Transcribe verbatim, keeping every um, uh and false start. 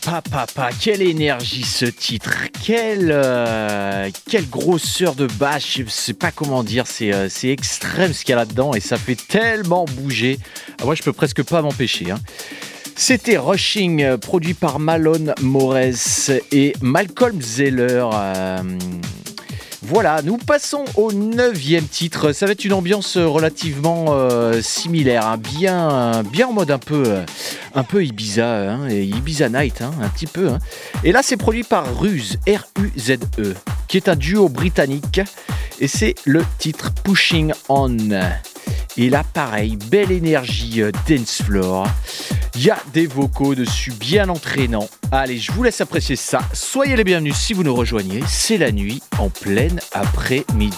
Papa, quelle énergie ce titre, quelle, euh, quelle grosseur de basse, je sais pas comment dire, c'est, euh, c'est extrême ce qu'il y a là-dedans et ça fait tellement bouger. Ah, moi je peux presque pas m'empêcher. Hein. C'était Rushing, euh, produit par Malone Morez et Malcolm Zeller. Euh, Voilà, nous passons au neuvième titre. Ça va être une ambiance relativement euh, similaire, hein. bien, bien en mode un peu, euh, un peu Ibiza, hein, et Ibiza Night, hein, un petit peu. Hein. Et là, c'est produit par Ruse, R U Z E, qui est un duo britannique, et c'est le titre Pushing On. Et là, pareil, belle énergie euh, dance floor. Il y a des vocaux dessus bien entraînants. Allez, je vous laisse apprécier ça. Soyez les bienvenus si vous nous rejoignez. C'est la nuit en pleine après-midi.